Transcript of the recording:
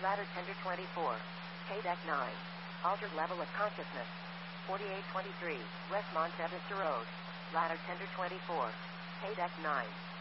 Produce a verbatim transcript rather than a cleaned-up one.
Ladder Tender twenty-four. K-Deck nine. Altered level of consciousness. forty-eight twenty-three, West Montevista Road. Ladder Tender twenty-four. K-Deck nine.